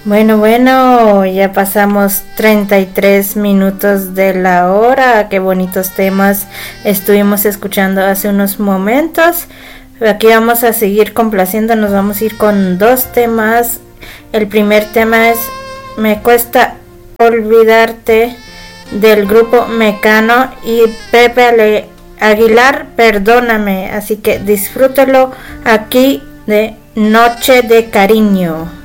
Bueno, ya pasamos 33 minutos de la hora. Qué bonitos temas estuvimos escuchando hace unos momentos. Aquí vamos a seguir complaciendo, nos vamos a ir con dos temas. El primer tema es Me cuesta olvidarte, del grupo Mecano, y Pepe Aguilar, Perdóname. Así que disfrútelo aquí de Noche de Cariño.